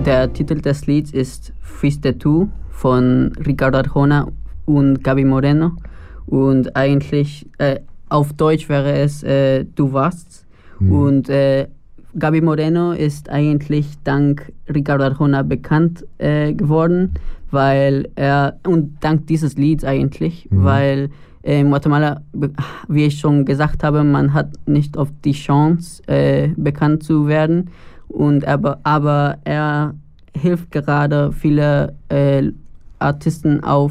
Der Titel des Lieds ist Fuiste tú von Ricardo Arjona und Gaby Moreno. Und eigentlich auf Deutsch wäre es Du warst. Und Gaby Moreno ist eigentlich dank Ricardo Arjona bekannt geworden, weil und dank dieses Lieds eigentlich, weil in Guatemala, wie ich schon gesagt habe, man hat nicht oft die Chance, bekannt zu werden. Aber er hilft gerade viele Artisten aus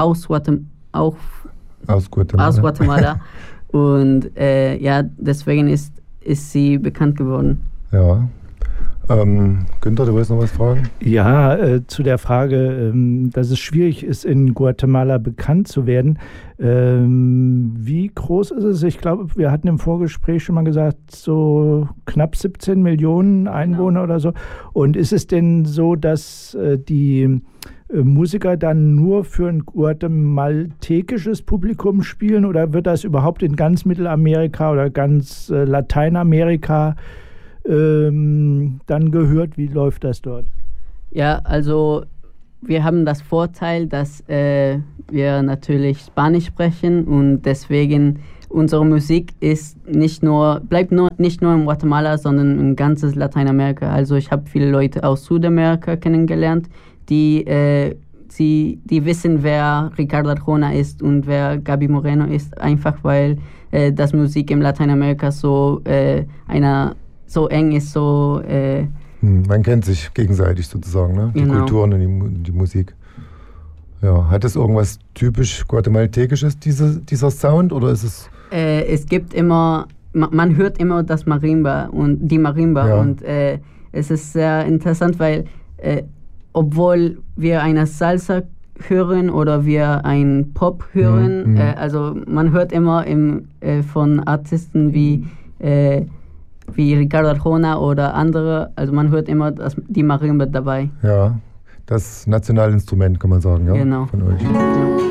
Guatemala. Und deswegen ist sie bekannt geworden. Ja. Günther, du wolltest noch was fragen? Ja, zu der Frage, dass es schwierig ist, in Guatemala bekannt zu werden. Wie groß ist es? Ich glaube, wir hatten im Vorgespräch schon mal gesagt, so knapp 17 Millionen Einwohner oder so. Und ist es denn so, dass die Musiker dann nur für ein guatemaltekisches Publikum spielen oder wird das überhaupt in ganz Mittelamerika oder ganz Lateinamerika dann gehört? Wie läuft das dort? Ja, also wir haben das Vorteil, dass wir natürlich Spanisch sprechen und deswegen unsere Musik bleibt nicht nur in Guatemala, sondern in ganzes Lateinamerika. Also ich habe viele Leute aus Südamerika kennengelernt, die wissen, wer Ricardo Arjona ist und wer Gaby Moreno ist, einfach weil das Musik in Lateinamerika so eng ist, Man kennt sich gegenseitig sozusagen, ne? Die Kulturen und die Musik. Ja, hat es irgendwas typisch guatemaltekisches, dieser Sound, oder ist es... Es gibt immer, man hört immer das Marimba und die Marimba und es ist sehr interessant, weil obwohl wir eine Salsa hören oder wir ein Pop hören, also man hört immer von Artisten wie Ricardo Arjona oder andere, also man hört immer die Marimba dabei. Ja, das Nationalinstrument kann man sagen, ja, genau. Von euch. Ja.